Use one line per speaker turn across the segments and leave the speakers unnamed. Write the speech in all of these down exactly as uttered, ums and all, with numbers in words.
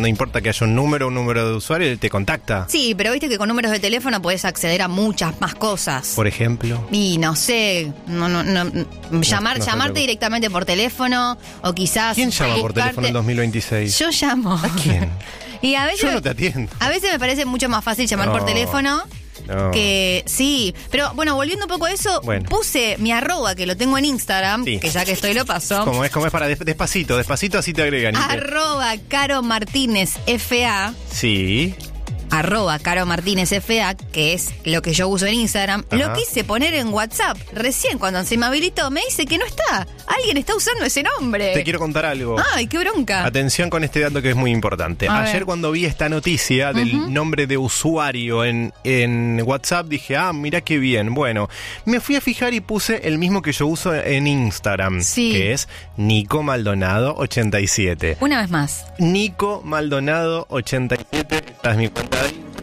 no importa que haya un número, un número de usuario, él te contacta.
Sí, pero viste que con números de teléfono podés acceder a muchas más cosas.
Por ejemplo.
Y no sé, no, no, no, llamar,
no
llamarte
sé.
directamente por teléfono o quizás.
¿Quién llama por
buscarte-
teléfono en dos mil veintiséis?
Yo llamo.
¿A quién?
Y a veces,
Yo no te atiendo.
a veces me parece mucho más fácil llamar
No,
por teléfono.
no.
Que sí, pero bueno, volviendo un poco a eso,
Bueno.
puse mi arroba que lo tengo en Instagram,
Sí.
que ya que estoy lo paso.
Como es, como es para des- despacito, despacito así te agregan. y te-
Arroba Caro Martínez F A.
Sí.
Arroba Caro Martínez F A, que es lo que yo uso en Instagram.
Ajá.
Lo quise poner en WhatsApp. Recién cuando se me habilitó me dice que no está. Alguien está usando ese nombre.
Te quiero contar algo.
Ay, qué bronca.
Atención con este dato que es muy importante.
A
Ayer
ver.
cuando vi esta noticia del
Ujú.
nombre de usuario en, en WhatsApp dije, ah, mira qué bien. Bueno, me fui a fijar y puse el mismo que yo uso en Instagram,
Sí.
que es Nico Maldonado ochenta y siete.
Una vez más.
Nico Maldonado ochenta y siete. Esta es mi cuenta de Instagram.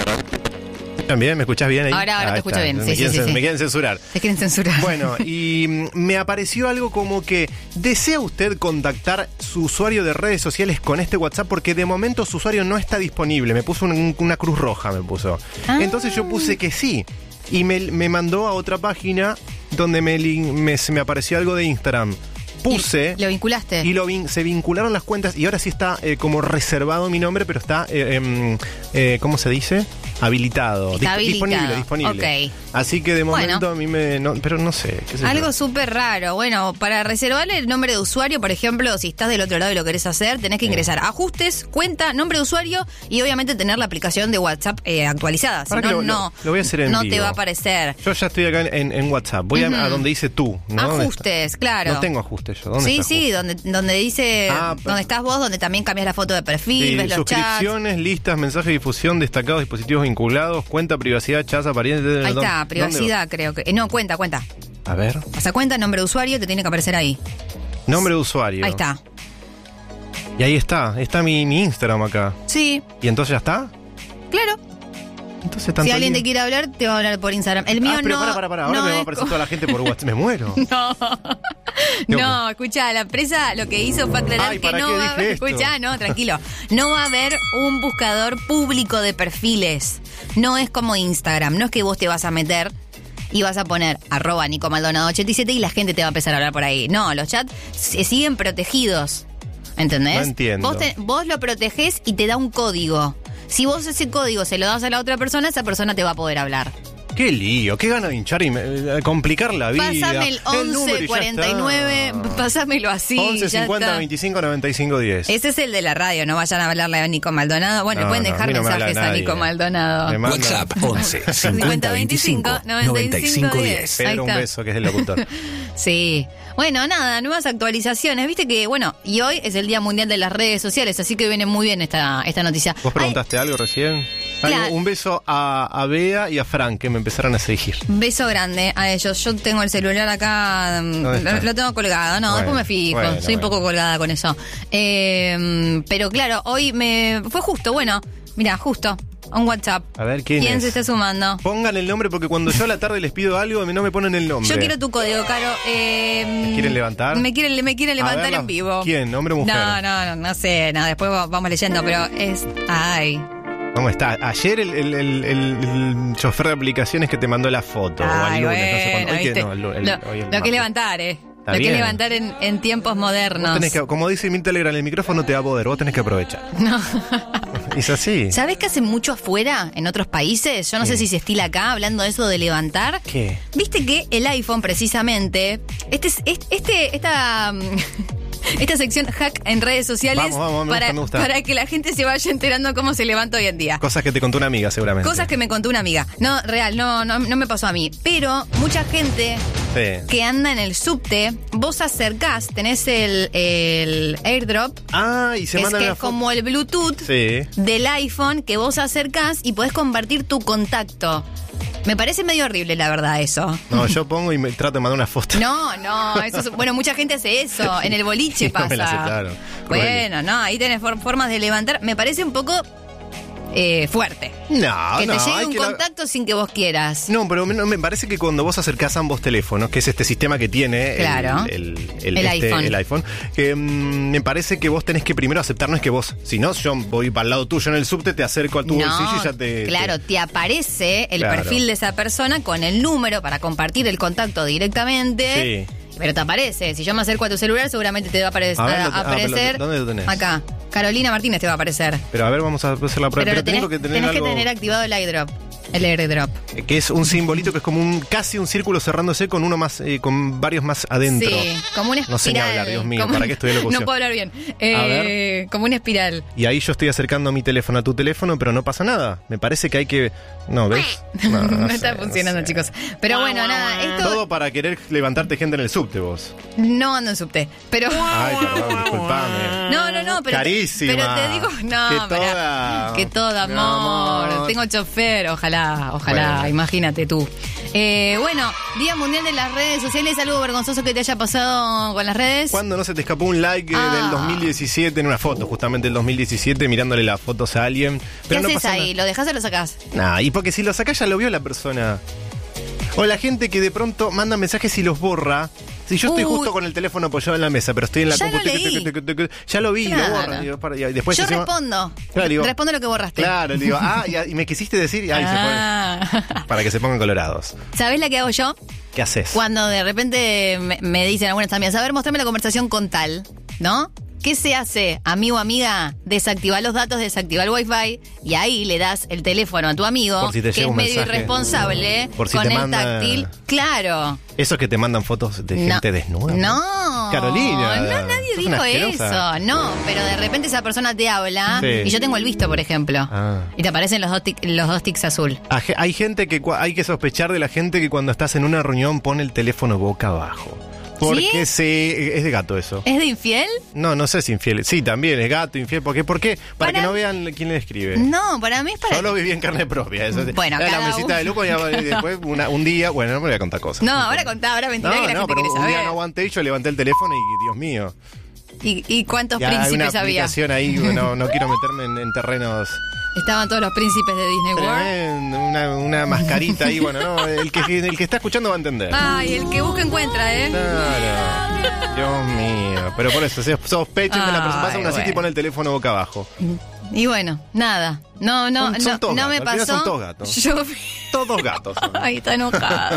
¿También? ¿Me escuchás bien ahí?
Ahora, ahora te escucho
está.
bien.
Me,
Sí, sí,
quieren,
sí,
cen-
sí.
me quieren censurar.
Te quieren censurar.
Bueno, y mm, me apareció algo como que ¿desea usted contactar su usuario de redes sociales con este WhatsApp? Porque de momento su usuario no está disponible. Me puso un- una cruz roja, me puso.
Ah.
Entonces yo puse que sí. Y me, me mandó a otra página donde me, lin- me, se me apareció algo de Instagram. Puse...
¿Y ¿Lo vinculaste?
Y lo vin- se vincularon las cuentas y ahora sí está eh, como reservado mi nombre, pero está, eh, em, eh, ¿cómo se dice? Habilitado.
Está
Dis-
habilitado.
Disponible, disponible.
Ok.
Así que de
Bueno.
momento a mí me... no- pero no sé. qué sé yo.
Algo súper raro. Bueno, para reservarle el nombre de usuario, por ejemplo, si estás del otro lado y lo querés hacer, tenés que ingresar a ajustes, cuenta, nombre de usuario y obviamente tener la aplicación de WhatsApp eh, actualizada. Si
Para que
no,
lo-
no,
lo- lo voy a hacer en
no te
vivo.
va a aparecer.
Yo ya estoy acá en, en- en WhatsApp. Voy a-
Ujú.
a, donde dice tú. ¿no? ¿Dónde
Ajustes,
está?
claro.
No tengo ajustes yo. ¿Dónde
Sí,
está
sí,
ajustes?
donde, donde dice,
Ah,
donde estás vos, donde también cambias la foto de perfil,
Sí,
ves los chats.
suscripciones, listas, mensajes de difusión, destacados, dispositivos vinculados, cuenta, privacidad, chats, apariencias.
Ahí
¿dónde-
está,
dónde
privacidad creo que. eh, No, cuenta, cuenta.
va? A ver.
O sea, cuenta, nombre de usuario, te tiene que aparecer ahí.
Nombre de usuario.
Ahí está.
Y ahí está. Está mi, mi Instagram acá.
Sí,
¿Y entonces ya está?
claro.
Entonces tanto
Si alguien
lío.
te quiere hablar, te va a hablar por Instagram. El mío
ah, pero
no.
para, para, para. Ahora
no
me va a
es
aparecer
co-
toda la gente por WhatsApp. Me muero.
No, no, escuchá, la empresa lo que hizo fue aclarar
Ay,
que
¿para
no
qué
va a
dije esto?
escuchá, no, tranquilo. No va a haber un buscador público de perfiles. No es como Instagram, no es que vos te vas a meter y vas a poner arroba Nico Maldonado ochenta y siete y la gente te va a empezar a hablar por ahí. No, los chats se siguen protegidos. ¿Entendés?
No entiendo.
Vos, te- vos lo protegés y te da un código. Si vos ese código se lo das a la otra persona, esa persona te va a poder hablar.
Qué lío, qué gana de hinchar y me- eh, complicar la vida.
Pásame el
número
once
y ya
cuarenta y nueve,
está.
pásamelo así.
once
ya
cincuenta
está.
veinticinco noventa y cinco diez.
Ese es el de la radio, no vayan a hablarle a Nico Maldonado. Bueno,
No,
pueden
no,
dejar
a mí no me habla
mensajes a
nadie.
Nico Maldonado.
Me manda-
WhatsApp once cincuenta veinticinco noventa y cinco diez.
Ahí
Pedro, un
está.
beso, que es el locutor.
Sí. Bueno, nada, nuevas actualizaciones. Viste que, bueno, y hoy es el Día Mundial de las Redes Sociales, así que viene muy bien esta, esta noticia.
¿Vos preguntaste algo recién? Algo-
Claro.
Un beso a, a Bea y a Frank, que me empezaron a seguir.
Ay, beso grande a ellos. Yo tengo el celular acá, mm,
¿Dónde está?
lo, lo tengo colgado. No,
Bueno,
después me fijo.
bueno,
Soy un
bueno.
poco colgada con eso. Eh, pero claro, hoy me fue justo. Bueno, mira, justo. Un WhatsApp.
A ver, ¿quién es?
se está sumando?
Pongan el nombre porque cuando yo a la tarde les pido algo, no me ponen el nombre.
Yo quiero tu código, Caro. Eh,
¿Me quieren levantar?
Me quieren, me quieren
A
levantar
ver,
en vivo.
¿quién? ¿Hombre o mujer?
No, no, no, no sé. No, después va- vamos leyendo, pero es. Ay.
¿Cómo está? Ayer el, el, el, el- el chofer de aplicaciones que te mandó la foto. o
Ay,
el lunes, no sé
bueno,
cuándo. Hoy que
¿viste?
no, el- el-
lo
hoy el
lo que es
martes.
levantar, ¿eh?
Está
lo que es
bien.
levantar en, en tiempos
Vos
modernos.
tenés que, como dice mi Telegram, el micrófono te da poder, vos tenés que aprovechar.
No.
Es así.
¿Sabés que hace mucho afuera, en otros países? Yo no sé si se estila acá, hablando de eso de levantar.
¿Qué?
Viste que el iPhone, precisamente, este, es- este, este esta, mm, esta sección hack en redes sociales,
Vamos, vamos, me
para,
gusta, me gusta.
para que la gente se vaya enterando cómo se levanta hoy en día.
Cosas que te contó una amiga, seguramente.
Cosas que me contó una amiga. No, real, no, no, no me pasó a mí. Pero mucha gente
Sí.
que anda en el subte, vos acercás, tenés el, el AirDrop,
Ah, y se
que es,
mandan
que
una
es
foto.
como el Bluetooth
Sí.
del iPhone que vos acercás y podés compartir tu contacto. Me parece medio horrible, la verdad, eso.
No, yo pongo y me trato de mandar una foto.
No, no, eso es- bueno, mucha gente hace eso, en el boliche
No
pasa.
me la aceptaron.
Bueno, no, ahí tenés for- formas de levantar. Me parece un poco eh, fuerte.
No,
que
no.
te llegue
hay
un
que la-
contacto sin que vos quieras.
No, pero me, no, me parece que cuando vos acercás ambos teléfonos, que es este sistema que tiene
Claro.
el, el,
El
este,
iPhone.
el iPhone, que mm, me parece que vos tenés que primero aceptar, no es que vos, si no, yo voy para el lado tuyo en el subte, te acerco a tu
No,
bolsillo y ya te...
claro,
te-
te aparece el
Claro.
perfil de esa persona con el número para compartir el contacto directamente.
Sí.
Pero te aparece. Si yo me acerco a tu celular, seguramente te va a, apare-
A ver,
a-
lo te- ah,
aparecer.
pero ¿dónde lo tenés?
Acá. Carolina Martínez te va a aparecer.
Pero a ver, vamos a hacer la prueba.
Pero,
Pero,
lo tenés,
tengo que tener
tenés
algo...
que tener activado el airdrop. El airdrop.
Que es un simbolito que es como un casi un círculo cerrándose con uno más, eh, con varios más adentro.
Sí, como una espiral.
No sé ni hablar, Dios mío,
Como-
¿para qué estudié locución?
No puedo hablar bien. Eh, como una espiral.
Y ahí yo estoy acercando mi teléfono a tu teléfono, pero no pasa nada. Me parece que hay que... No, ¿ves?
No,
no
está
sé, no
funcionando,
sé.
chicos. Pero bueno, nada, esto
Todo para querer levantarte gente en el subte, vos.
no ando en subte. Pero.
Ay, perdón, disculpame.
No, no, no, pero.
Carísima.
Pero te digo, no,
Que
pará.
toda.
Que todo, amor.
Amor.
Tengo chofer, ojalá, ojalá,
Bueno.
imagínate tú. Eh, bueno, Día Mundial de las Redes Sociales, algo vergonzoso que te haya pasado con las redes.
¿Cuándo no se te escapó un like eh,
Ah.
del dos mil diecisiete en una foto, justamente del dos mil diecisiete, mirándole las fotos a alguien?
¿Qué
Pero no
haces
pasa
ahí? ¿Lo dejás o lo sacás?
nada. Nah, y porque si lo sacás ya lo vio la persona. O la gente que de pronto manda mensajes y los borra. Si yo estoy
Uy.
justo con el teléfono apoyado en la mesa, pero estoy en la
Ya
compu,
lo
tucu,
leí.
tucu, tucu, tucu, ya lo vi,
Claro.
lo borra. Digo, para- y después
Yo
encima-
respondo.
Claro, digo-
respondo lo que borraste.
Claro, le digo, ah, y, y me quisiste decir, y ahí
Ah.
se pone. Para que se pongan colorados.
¿Sabés la que hago yo?
¿Qué haces?
Cuando de repente me, me dicen algunas amigas, a ver, mostrame la conversación con tal, ¿no? ¿Qué se hace, amigo o amiga? Desactiva los datos, desactiva el wifi y ahí le das el teléfono a tu amigo,
Por si te
que
llega
es
un
medio
mensaje.
irresponsable,
Por si
con
te
el
manda-
táctil. Claro.
Esos que te mandan fotos de gente
no.
desnuda.
No.
Carolina.
No, nadie
sos una
dijo
asquerosa.
eso. No, pero de repente esa persona te habla
Sí.
y yo tengo el visto, por ejemplo.
Ah.
Y te aparecen los dos, tic- los dos tics azul.
Aje- Hay gente que cua- hay que sospechar de la gente que cuando estás en una reunión pone el teléfono boca abajo. Porque se es de gato eso.
¿Es de infiel?
No, no sé si infiel. Sí, también es gato, infiel. ¿Por qué? ¿Por qué? Para,
Para-
que no vean quién le escribe.
No, para mí es para...
Yo lo viví en carne propia. Eso.
Bueno,
Era la
cada
mesita
uno.
de lujo y después una- un día, bueno, no me voy a contar cosas.
No, ahora contá, ahora mentira
No,
que la
no,
gente
pero
quiere
un día
saber.
no aguanté y yo levanté el teléfono y Dios mío.
¿Y, y cuántos
Ya hay una
príncipes había?
aplicación ahí, no, no quiero meterme en, en terrenos.
Estaban todos los príncipes de Disney World.
Tremendo, Una, una mascarita ahí, bueno, no, el que, el que está escuchando va a entender.
Ay, el que busca encuentra, ¿eh?
Claro. Dios mío. Pero por eso, se sospechen de la persona. Pasa
Ay,
una cita y
bueno.
pone el teléfono boca abajo.
Y bueno, nada. No, no,
Son- son
no,
todos
no me
gatos, al final
pasó.
son todos gatos.
Yo
Todos gatos. son.
Ay, está enojada.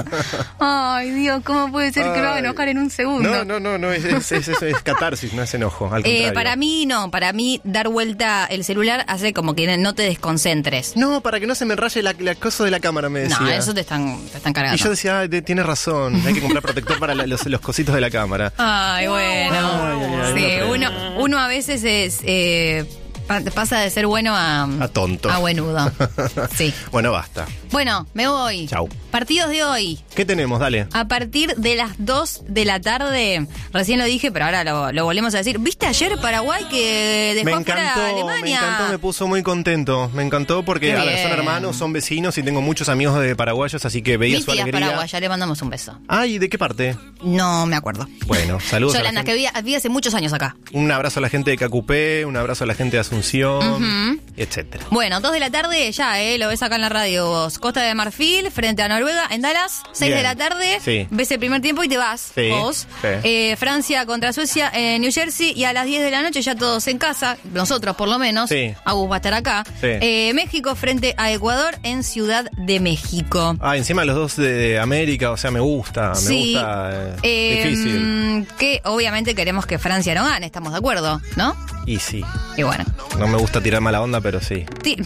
Ay, Dios, ¿cómo puede ser que me va a
Ay.
enojar en un segundo?
No, no, no, no es, es, es, es- es catarsis, no es enojo. Al
Eh,
contrario.
para mí no, para mí dar vuelta el celular hace como que no te desconcentres.
No, para que no se me raye la, la cosa de la cámara, me decía.
No, eso te están, te están cargando.
Y yo decía, ah, de- tienes razón, hay que comprar protector para la- los, los cositos de la cámara.
Ay, bueno.
Ay, ay, ay,
sí,
uno
uno, uno a veces es eh, pa- pasa de ser bueno a,
A tonto.
a buenudo. Sí.
Bueno, basta.
Bueno, me voy.
Chau.
Partidos de hoy.
¿Qué tenemos? Dale.
A partir de las dos de la tarde, recién lo dije, pero ahora lo, lo volvemos a decir. ¿Viste ayer Paraguay que dejó
Me
afuera a
encantó, me
Alemania?
encantó, me puso muy contento. Me encantó porque,
Qué
a ver, son
bien.
hermanos, son vecinos y tengo muchos amigos de paraguayos, así que veía
Mi
su
tía es
alegría.
paraguaya, le mandamos un beso.
Ay, ¿de qué parte?
No me acuerdo.
Bueno, saludos a la
Yolanda,
gente.
que vive, vive hace muchos años acá.
Un abrazo a la gente de Cacupé, un abrazo a la gente de Asunción, etcétera.
Bueno, dos de la tarde ya, ¿eh? Lo ves acá en la radio vos. Costa de Marfil, frente a Noruega, en Dallas. Seis
Bien.
de la tarde,
Sí.
ves el primer tiempo y te vas
Sí,
vos.
sí.
Eh, Francia contra Suecia en New Jersey y a las diez de la noche ya todos en casa, nosotros por lo menos.
Sí.
Agus va a estar acá.
Sí.
Eh, México frente a Ecuador en Ciudad de México.
Ah, encima los dos de, de América, o sea, me gusta, me
Sí.
gusta. eh,
Eh,
difícil.
mm, Que obviamente queremos que Francia no gane, estamos de acuerdo, ¿no?
Y sí,
Y bueno.
no me gusta tirar mala onda, pero sí.
Ti-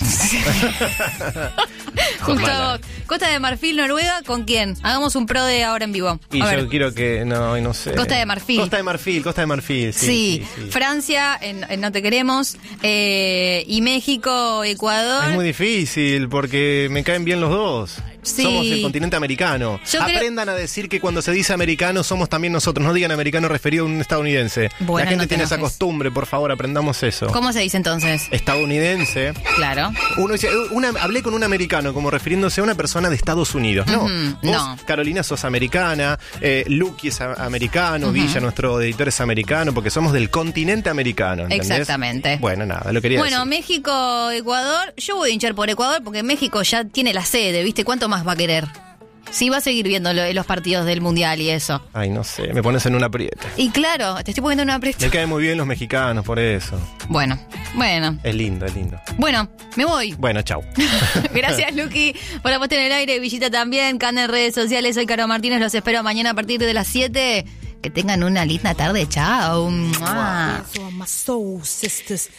Justo
mala.
a vos. Costa de Marfil, Noruega, ¿con quién? Hagamos un pro de ahora en vivo.
Y
A
yo
ver.
quiero que, no, no sé.
Costa de Marfil.
Costa de Marfil, Costa de Marfil, sí.
Sí,
sí, sí.
Francia, en, en No Te Queremos, eh, y México, Ecuador.
Es muy difícil porque me caen bien los dos.
Sí.
Somos el continente americano.
Yo
Aprendan
creo...
a decir que cuando se dice americano somos también nosotros. No digan americano referido a un estadounidense.
Bueno,
la gente
no
tiene esa
enojes.
costumbre, por favor, aprendamos eso.
¿Cómo se dice entonces?
Estadounidense.
Claro.
Uno dice, una, hablé con un americano como refiriéndose a una persona de Estados Unidos. No,
Ujú,
vos,
no.
Carolina, sos americana, eh, Lucky es a- americano,
Ujú.
Villa, nuestro editor, es americano, porque somos del continente americano, ¿entendés?
Exactamente.
Bueno, nada, lo quería
Bueno,
decir.
México, Ecuador, yo voy a hinchar por Ecuador porque México ya tiene la sede, ¿viste? ¿Cuánto más va a querer? Sí, va a seguir viendo lo- los partidos del Mundial y eso.
Ay, no sé, me pones en una aprieta.
Y claro, te estoy poniendo una
Me
presta.
caen muy bien los mexicanos, por eso.
Bueno, bueno,
Es lindo, es lindo.
bueno, me voy.
Bueno, chau.
Gracias, Luqui, por la puesta en el aire. Visita también Cana en redes sociales. Soy Caro Martínez, los espero mañana a partir de las siete. Que tengan una linda tarde. Chao. Mua.
Dance on my soul, sisters.